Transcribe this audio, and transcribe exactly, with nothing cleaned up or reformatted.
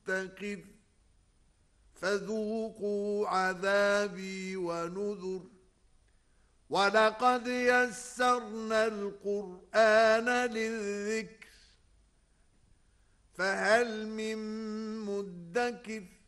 متخذ فذوقوا عذابي ونذر ولقد يسرنا القرآن للذكر فهل من مدكر